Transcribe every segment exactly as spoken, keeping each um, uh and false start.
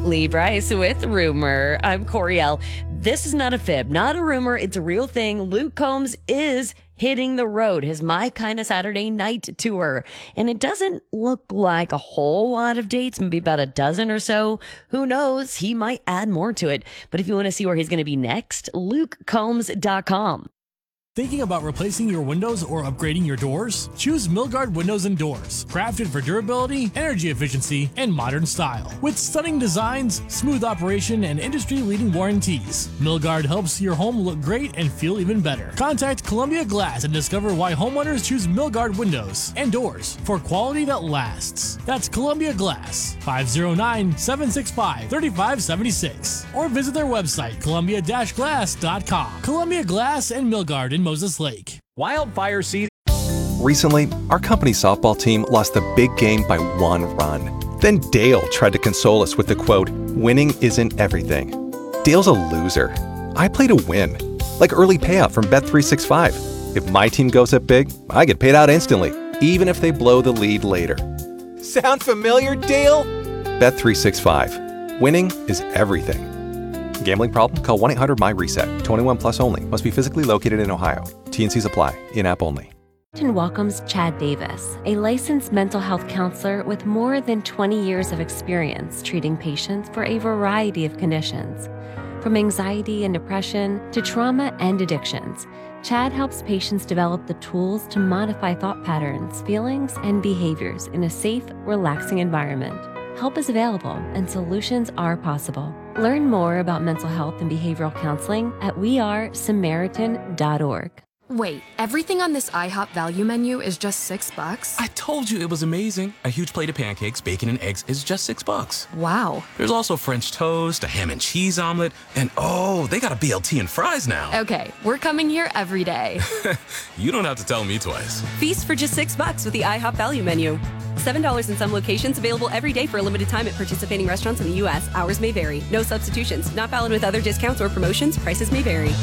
Lee Bryce with Rumor. I'm Coriel. This is not a fib, not a rumor. It's a real thing. Luke Combs is hitting the road, his My Kinda Saturday Night tour. And it doesn't look like a whole lot of dates, maybe about a dozen or so. Who knows? He might add more to it. But if you want to see where he's going to be next, luke combs dot com. Thinking about replacing your windows or upgrading your doors? Choose Milgard Windows and Doors, crafted for durability, energy efficiency, and modern style. With stunning designs, smooth operation, and industry-leading warranties, Milgard helps your home look great and feel even better. Contact Columbia Glass and discover why homeowners choose Milgard Windows and Doors for quality that lasts. That's Columbia Glass, five oh nine, seven six five, three five seven six, or visit their website, columbia dash glass dot com. Columbia Glass and Milgard in Moses Lake. Wildfire season. Recently, our company softball team lost the big game by one run. Then Dale tried to console us with the quote, "Winning isn't everything." Dale's a loser. I play to win. Like early payout from Bet three sixty-five. If my team goes up big, I get paid out instantly, even if they blow the lead later. Sound familiar, Dale? Bet three sixty-five. Winning is everything. Gambling problem? Call one eight hundred M Y reset. twenty-one plus only. Must be physically located in Ohio. T N Cs apply. In-app only. Welcomes Chad Davis, a licensed mental health counselor with more than twenty years of experience treating patients for a variety of conditions. From anxiety and depression to trauma and addictions, Chad helps patients develop the tools to modify thought patterns, feelings, and behaviors in a safe, relaxing environment. Help is available and solutions are possible. Learn more about mental health and behavioral counseling at we are samaritan dot org. Wait, everything on this IHOP value menu is just six bucks? I told you it was amazing. A huge plate of pancakes, bacon, and eggs is just six bucks. Wow. There's also French toast, a ham and cheese omelet, and oh, they got a B L T and fries now. Okay, we're coming here every day. You don't have to tell me twice. Feast for just six bucks with the IHOP value menu. seven dollars in some locations, available every day for a limited time at participating restaurants in the U S. Hours may vary. No substitutions. Not valid with other discounts or promotions. Prices may vary.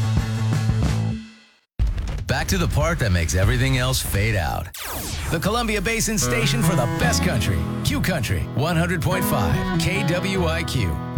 Back to the part that makes everything else fade out. The Columbia Basin Station for the best country. Q Country, one hundred point five K W I Q.